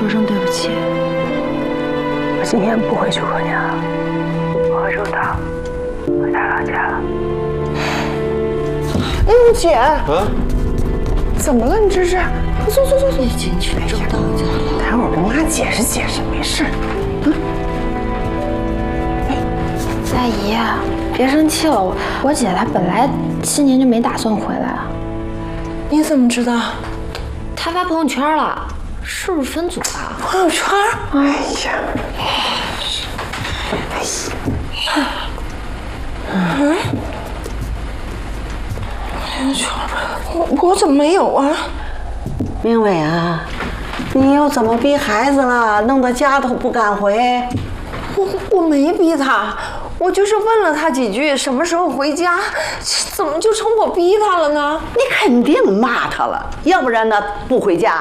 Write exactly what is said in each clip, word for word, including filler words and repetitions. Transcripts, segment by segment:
说声对不起。 我今天不回去过年了，我和周导回他老家了。 嗯，姐。啊？怎么了？你这是？坐坐坐坐。 进去周导家了。 待会儿跟妈解释解释，没事。嗯。 哎，大姨，别生气了，我我姐她本来今年就没打算回来啊。 你怎么知道？ 她发朋友圈了。 是不是分组啊？ 朋友圈？哎呀，哎呀，嗯，朋友圈，我我怎么没有啊？ 明伟啊，你又怎么逼孩子了？弄得家都不敢回。 我我没逼他，我就是问了他几句，什么时候回家？怎么就成我逼他了呢？ 你肯定骂他了，要不然呢不回家。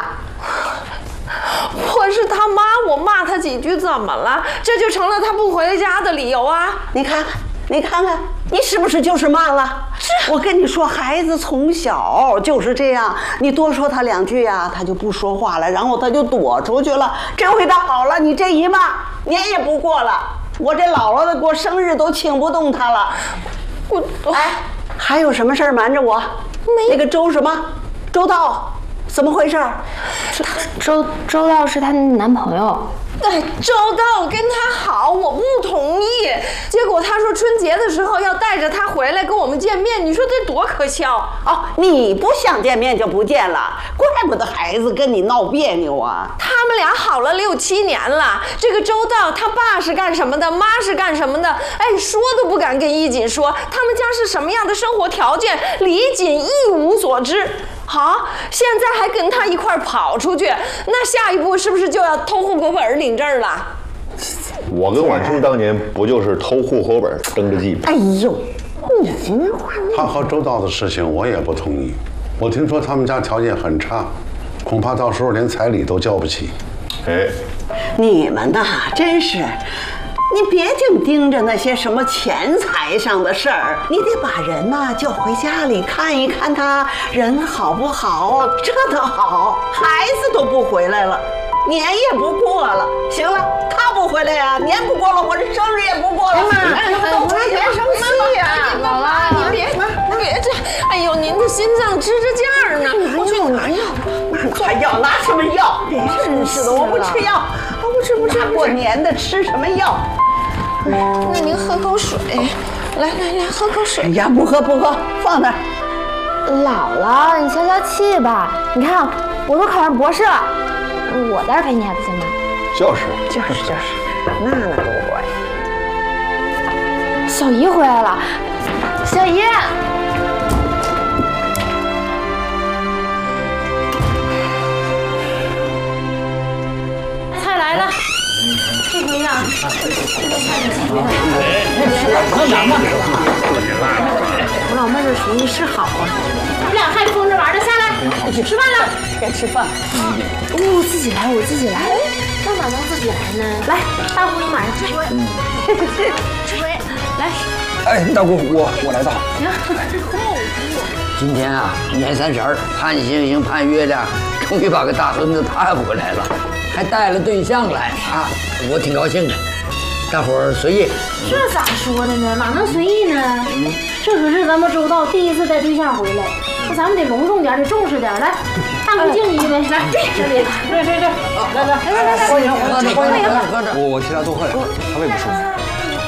我是他妈，我骂他几句怎么了？这就成了他不回家的理由啊！ 你看看，你看看，你是不是就是骂了？我跟你说，孩子从小就是这样，你多说他两句呀、啊，他就不说话了，然后他就躲出去了。这回他好了，你这一骂，年也不过了，我这姥姥的过生日都请不动他了。我哎，还有什么事儿瞒着我？没那个周什么，周道。 怎么回事？ 周周道是她男朋友。 哎，周道跟他好，我不同意。结果他说春节的时候要带着他回来跟我们见面，你说这多可笑哦！你不想见面就不见了，怪不得孩子跟你闹别扭啊。 他们俩好了六七年了，这个周道他爸是干什么的，妈是干什么的？哎，说都不敢跟衣锦说，他们家是什么样的生活条件，李锦一无所知。 好，现在还跟他一块跑出去，那下一步是不是就要偷户口本领证了？ 我跟婉生当年不就是偷户口本登个记吗？ 哎呦，你今天话他和周道的事情我也不同意。我听说他们家条件很差，恐怕到时候连彩礼都交不起。 哎， 你们呐，真是。 你别净盯着那些什么钱财上的事儿，你得把人呐叫回家里看一看，他人好不好？这倒好，孩子都不回来了，年也不过了。行了，他不回来呀、啊，年不过了，我这生日也不过了。 妈，哎，都别生气呀，姥姥，您别别这，哎呦，您的心脏支着架呢。我去拿药， 还要拿什么药？真是的，我不吃药，我不吃不吃。过年的吃什么药？ 那您喝口水，来来来，喝口水。 哎呀，不喝不喝，放那儿。 姥姥，你消消气吧。你看，我都考上博士了，我在这陪你还不行吗？ 就是就是就是，那能不过呀？ 小姨回来了，小姨。 菜来了，这回呀，我老妹儿这厨艺是好啊。你们俩还疯着玩呢，下来吃饭了， 该吃饭。 哦，自己来，我自己来。 那哪能自己来呢？来，大姑，你马上吃桌。吃桌，来。 哎，大姑，我我来到。 行。 今天啊，年三十儿，盼星星盼月亮，终于把个大孙子盼回来了。 还带了对象来啊，我挺高兴的。大伙儿随意。 这咋说的呢？哪能随意呢？嗯、这可是咱们周道第一次带对象回来，那咱们得隆重点，得重视点。来，大姑敬你一杯，来，这里，对对对，来来来来来，欢迎欢迎欢迎， 喝着。我我替他多喝点，他胃不舒服。